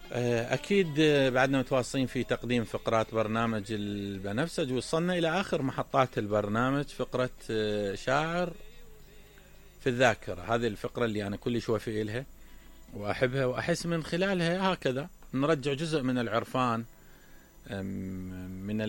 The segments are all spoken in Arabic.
أكيد. بعدنا متواصلين في تقديم فقرات برنامج البنفسج، وصلنا إلى آخر محطات البرنامج، فقرة شاعر في الذاكرة. هذه الفقرة اللي أنا كل شوي في إلها وأحبها، وأحس من خلالها هكذا نرجع جزء من العرفان، من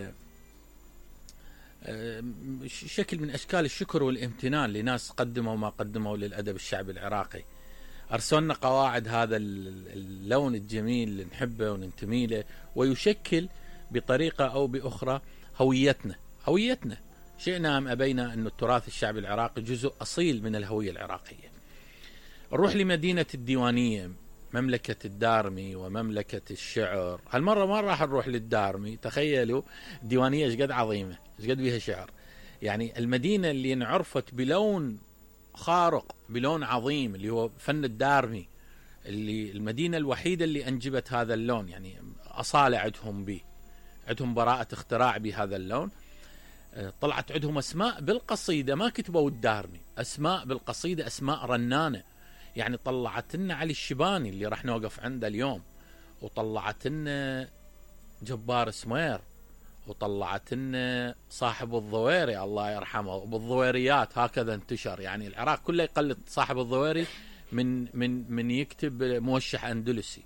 شكل من أشكال الشكر والامتنان لناس قدموا ما قدموا للأدب الشعبي العراقي. أرسلنا قواعد هذا اللون الجميل اللي نحبه وننتمي له، ويشكل بطريقة أو بأخرى هويتنا. شئنا أم أبينا أن التراث الشعبي العراقي جزء أصيل من الهوية العراقية. نروح لمدينة الديوانية، مملكة الدارمي ومملكة الشعر. هالمرة ما راح نروح للدارمي، تخيلوا الديوانية ايش قد عظيمة، ايش قد بيها شعر. يعني المدينة اللي انعرفت بلون خارق، بلون عظيم، اللي هو فن الدارمي، اللي المدينة الوحيدة اللي أنجبت هذا اللون. يعني أصالة عندهم براءة اختراع بهذا اللون. طلعت عندهم أسماء بالقصيدة، ما كتبوا الدارمي، أسماء بالقصيدة، أسماء رنانة. يعني طلعت لنا علي الشباني اللي راح نوقف عنده اليوم، وطلعت لنا جبار سمير، وطلعت لنا صاحب الضويري الله يرحمه، وبالضويريات هكذا انتشر. يعني العراق كله يقلد صاحب الضويري من يكتب موشح أندلسي.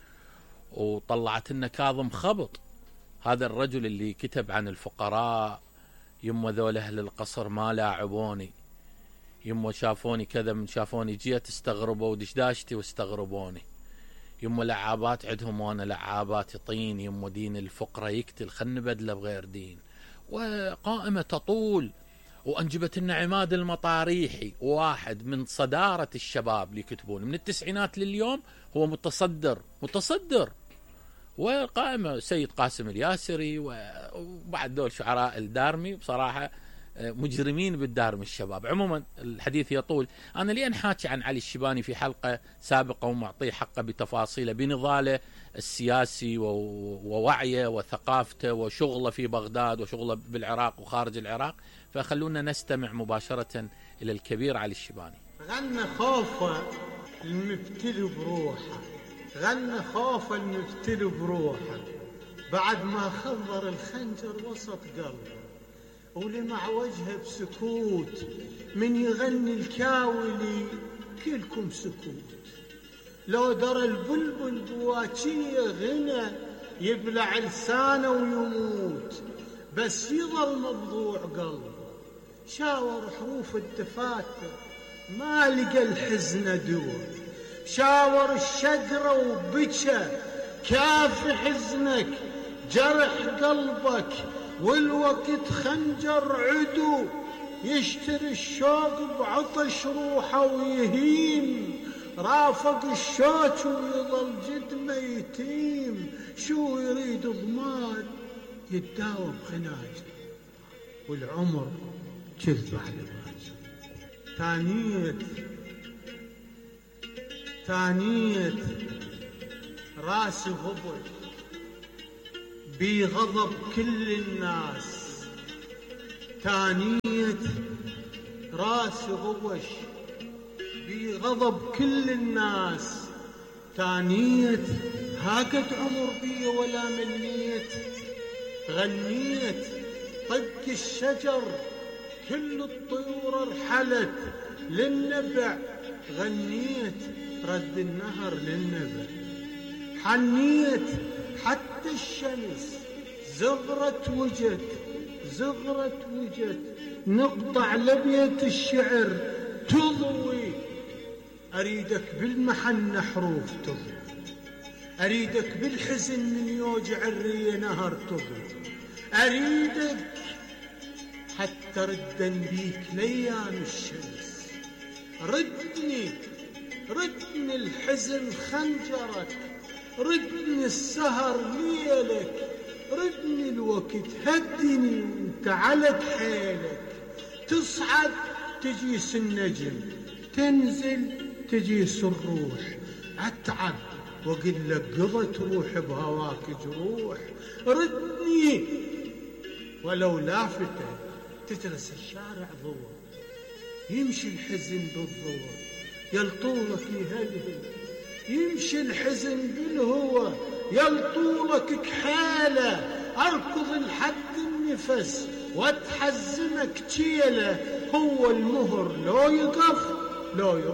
وطلعت لنا كاظم خبط، هذا الرجل اللي كتب عن الفقراء، يم ذول أهل القصر ما لاعبوني، يم شافوني كذا من شافوني جيت استغربوا ودشداشتي واستغربوني، يم لعابات عندهم وانا لعاباتي طين، يم دين الفقرة يقتل خن بدله بغير دين. وقائمة تطول. وأنجبت لنا عماد المطاريحي، واحد من صدارة الشباب اللي يكتبون من التسعينات لليوم، هو متصدر. وقائمة سيد قاسم الياسري وبعد دول شعراء الدارمي بصراحة مجرمين بالدارمي الشباب. عموما الحديث يطول، أنا لين حاكي عن علي الشباني في حلقة سابقة ومعطيه حقه بتفاصيله، بنضاله السياسي ووعيه وثقافته وشغله في بغداد وشغله بالعراق وخارج العراق. فخلونا نستمع مباشرة إلى الكبير علي الشباني. غنى خوفه المبتلي بروحه، غنى خوفه المبتلي بروحه، بعد ما خضر الخنجر وسط قلبه، ولمع وجهه بسكوت من يغني الكاولي كلكم سكوت. لو درى البلبل بواكيه غنى يبلع لسانه ويموت، بس يظل مبضوع قلبه. شاور حروف الدفاتر ما لقى الحزن دور، شاور الشجرة وبكى كاف حزنك جرح قلبك، والوقت خنجر عدو يشتري الشوق بعطش روحه ويهيم، رافق الشوك ويظل جد يتيم. شو يريد ضماد يتداوم خناجر، والعمر كذب على باجر. تانيت راسي غبر بغضب كل الناس، تانيت راسي غبش بغضب كل الناس، تانيت هاقد عمر بي ولا مليت. غنيت طق الشجر كل الطيور ارحلت للنبع، غنيت رد النهر للنبع. حنيت حتى الشمس زغرت وجت نقطع لبية الشعر تضوي. أريدك بالمحنة حروف تضوي، أريدك بالحزن من يوجع الرية نهر تضوي، أريدك حتى ردن بيك ليام الشمس. ردني الحزن خنجرك، ردني السهر ليلك، ردني الوقت هدني وانت على حيلك. تصعد تجيس النجم، تنزل تجيس الروح، أتعب وقل لك قضت روح بهواك جروح. ردني ولو لافتة تجلس الشارع ضوء، يمشي الحزن بالضوء، يلطولك يهلهل يمشي الحزن بالهوى يلطولك كحالة، أركض لحد النفس واتحزمك تيلة، هو المهر لو يقف لو يقف